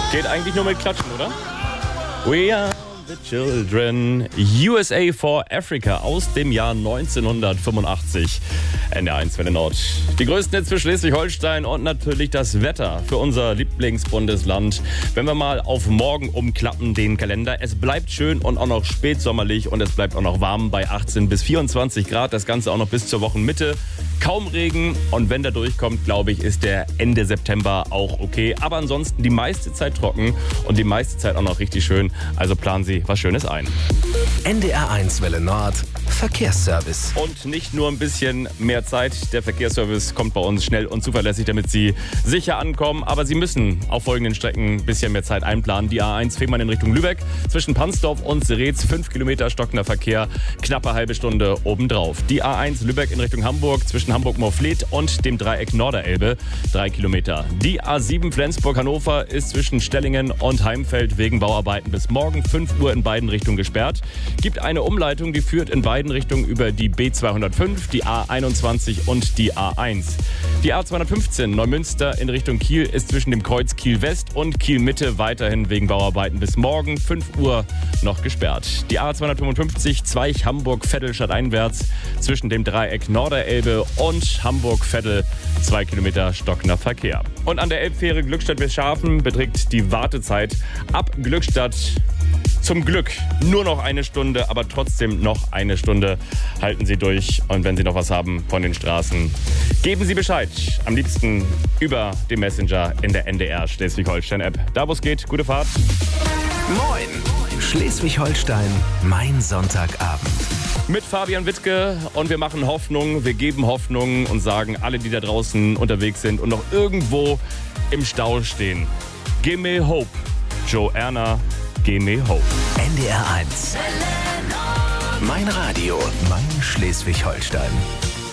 Geht eigentlich nur mit Klatschen, oder? We are the children. USA for Africa aus dem Jahr 1985. NDR1 Welle Nord. Die größten Hits für Schleswig-Holstein und natürlich das Wetter für unser Lieblingsbundesland. Wenn wir mal auf morgen umklappen, den Kalender. Es bleibt schön und auch noch spätsommerlich und es bleibt auch noch warm bei 18 bis 24 Grad. Das Ganze auch noch bis zur Wochenmitte. Kaum Regen und wenn der durchkommt, glaube ich, ist der Ende September auch okay. Aber ansonsten die meiste Zeit trocken und die meiste Zeit auch noch richtig schön. Also planen Sie was Schönes ein. NDR1 Welle Nord, Verkehrsservice. Und nicht nur ein bisschen mehr Zeit. Der Verkehrsservice kommt bei uns schnell und zuverlässig, damit Sie sicher ankommen. Aber Sie müssen auf folgenden Strecken ein bisschen mehr Zeit einplanen. Die A1 Fehmarn in Richtung Lübeck. Zwischen Pansdorf und Seretz 5 Kilometer stockender Verkehr. Knappe halbe Stunde obendrauf. Die A1 Lübeck in Richtung Hamburg. Zwischen Hamburg-Morfleet und dem Dreieck Norderelbe 3 Kilometer. Die A7 Flensburg-Hannover ist zwischen Stellingen und Heimfeld wegen Bauarbeiten bis morgen 5 Uhr in beiden Richtungen gesperrt. Gibt eine Umleitung, die führt in beiden Richtungen über die B205, die A21 und die A1. Die A215 Neumünster in Richtung Kiel ist zwischen dem Kreuz Kiel-West und Kiel-Mitte weiterhin wegen Bauarbeiten bis morgen 5 Uhr noch gesperrt. Die A255 Zweich-Hamburg-Vettel stadteinwärts zwischen dem Dreieck Norderelbe und Hamburg-Vettel 2 Kilometer stockender Verkehr. Und an der Elbfähre Glückstadt-Wilschafen beträgt die Wartezeit ab Glückstadt zum Glück nur noch eine Stunde, aber trotzdem noch eine Stunde. Halten Sie durch und wenn Sie noch was haben von den Straßen, geben Sie Bescheid. Am liebsten über den Messenger in der NDR Schleswig-Holstein-App. Da wo es geht, gute Fahrt. Moin! Schleswig-Holstein, mein Sonntagabend. Mit Fabian Wittke und wir machen Hoffnung, wir geben Hoffnung und sagen, alle, die da draußen unterwegs sind und noch irgendwo im Stau stehen, give me hope. Joanna, give me hope. NDR1. Mein Radio, mein Schleswig-Holstein.